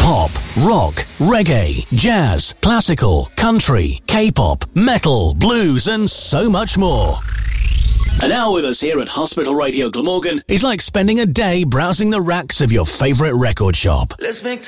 Pop, rock, reggae, jazz, classical, country, K-pop, metal, blues, and so much more. An hour with us here at Hospital Radio Glamorgan is like spending a day browsing the racks of your favourite record shop. Let's make